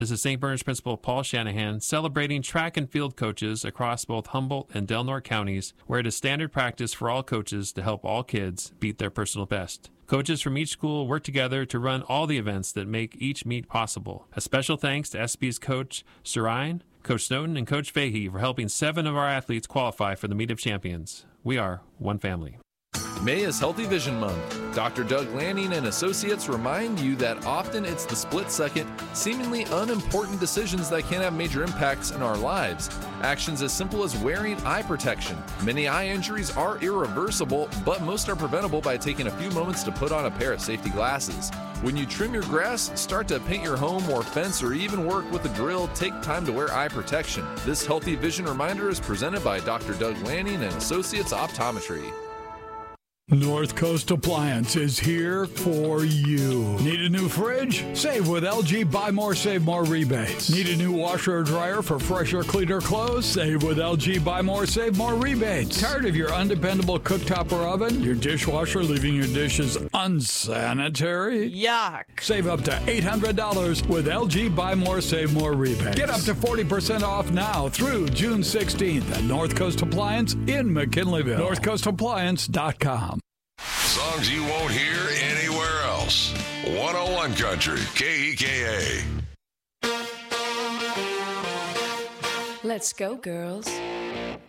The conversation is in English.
This is St. Bernard's Principal Paul Shanahan celebrating track and field coaches across both Humboldt and Del Norte counties, where it is standard practice for all coaches to help all kids beat their personal best. Coaches from each school work together to run all the events that make each meet possible. A special thanks to SB's coach Sarine, Coach Snowden, and Coach Fahey for helping 7 of our athletes qualify for the Meet of Champions. We are one family. May is Healthy Vision Month. Dr. Doug Lanning and Associates remind you that often it's the split-second, seemingly unimportant decisions that can have major impacts in our lives. Actions as simple as wearing eye protection. Many eye injuries are irreversible, but most are preventable by taking a few moments to put on a pair of safety glasses. When you trim your grass, start to paint your home or fence, or even work with a drill, take time to wear eye protection. This Healthy Vision reminder is presented by Dr. Doug Lanning and Associates Optometry. North Coast Appliance is here for you. Need a new fridge? Save with LG Buy More, Save More rebates. Need a new washer or dryer for fresher, cleaner clothes? Save with LG Buy More, Save More rebates. Tired of your undependable cooktop or oven? Your dishwasher leaving your dishes unsanitary? Yuck. Save up to $800 with LG Buy More, Save More rebates. Get up to 40% off now through June 16th at North Coast Appliance in McKinleyville. NorthCoastAppliance.com. Songs you won't hear anywhere else. 101 Country, KEKA. Let's go, girls.